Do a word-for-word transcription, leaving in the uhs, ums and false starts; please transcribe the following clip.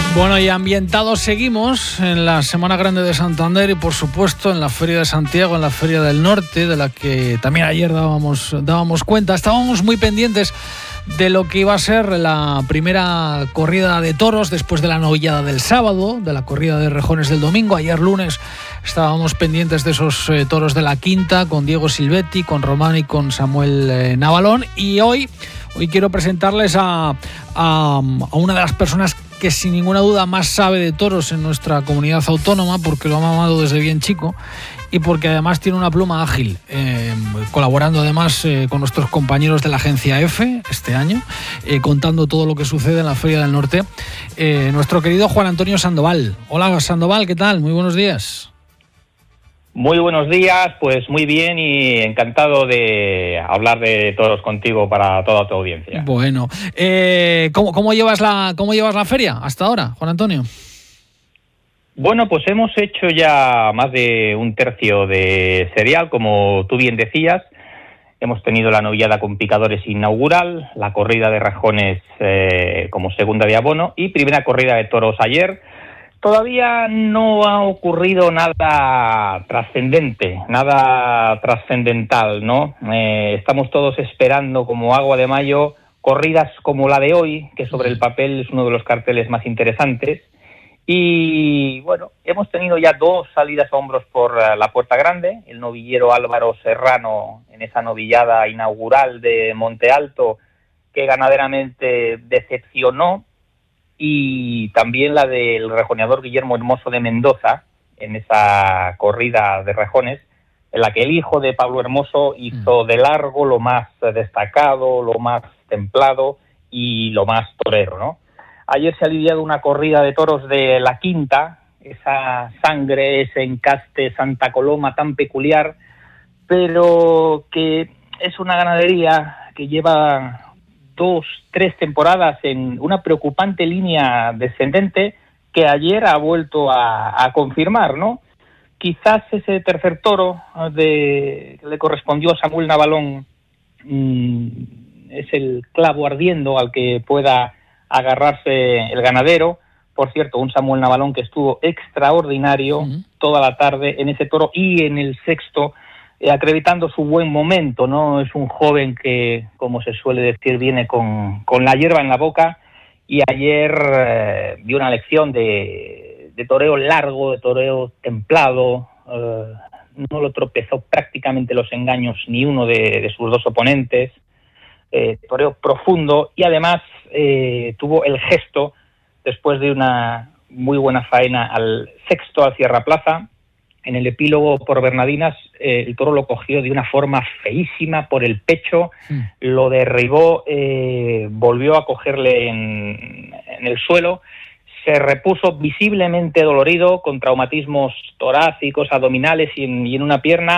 Bueno, y ambientados seguimos en la Semana Grande de Santander y, por supuesto, en la Feria de Santiago, en la Feria del Norte, de la que también ayer dábamos, dábamos cuenta. Estábamos muy pendientes de lo que iba a ser la primera corrida de toros después de la novillada del sábado, de la corrida de rejones del domingo. Ayer lunes estábamos pendientes de esos eh, toros de la quinta, con Diego Silvetti, con Román y con Samuel eh, Navalón. Y hoy, hoy quiero presentarles a, a, a una de las personas que sin ninguna duda más sabe de toros en nuestra comunidad autónoma, porque lo ha mamado desde bien chico y porque además tiene una pluma ágil, eh, colaborando además eh, con nuestros compañeros de la agencia EFE este año, eh, contando todo lo que sucede en la Feria del Norte, eh, nuestro querido Juan Antonio Sandoval. Hola Sandoval, ¿qué tal? Muy buenos días. Muy buenos días, pues muy bien y encantado de hablar de toros contigo para toda tu audiencia. Bueno, eh, ¿cómo, cómo llevas la cómo llevas la feria hasta ahora, Juan Antonio? Bueno, pues hemos hecho ya más de un tercio de serial, como tú bien decías. Hemos tenido la novillada con picadores inaugural, la corrida de rejones eh, como segunda de abono y primera corrida de toros ayer. Todavía no ha ocurrido nada trascendente, nada trascendental, ¿no? Eh, estamos todos esperando como agua de mayo corridas como la de hoy, que sobre el papel es uno de los carteles más interesantes. Y bueno, hemos tenido ya dos salidas a hombros por la Puerta Grande, el novillero Álvaro Serrano en esa novillada inaugural de Monte Alto, que ganaderamente decepcionó, y también la del rejoneador Guillermo Hermoso de Mendoza, en esa corrida de rejones, en la que el hijo de Pablo Hermoso hizo de largo lo más destacado, lo más templado y lo más torero, ¿no? Ayer se ha lidiado una corrida de toros de la quinta, esa sangre, ese encaste Santa Coloma tan peculiar, pero que es una ganadería que lleva dos, tres temporadas en una preocupante línea descendente que ayer ha vuelto a, a confirmar, ¿no? Quizás ese tercer toro de, que le correspondió a Samuel Navalón mmm, es el clavo ardiendo al que pueda agarrarse el ganadero. Por cierto, un Samuel Navalón que estuvo extraordinario uh-huh. toda la tarde en ese toro y en el sexto, eh, acreditando su buen momento, ¿no? Es un joven que, como se suele decir, viene con, con la hierba en la boca, y ayer eh, dio una lección de, de toreo largo, de toreo templado, eh, no lo tropezó prácticamente los engaños ni uno de, de sus dos oponentes, eh, toreo profundo, y además eh, tuvo el gesto, después de una muy buena faena al sexto al Sierra Plaza, en el epílogo por Bernardinas, eh, el toro lo cogió de una forma feísima por el pecho, sí. lo derribó, eh, volvió a cogerle en, en el suelo, se repuso visiblemente dolorido, con traumatismos torácicos, abdominales y en, y en una pierna,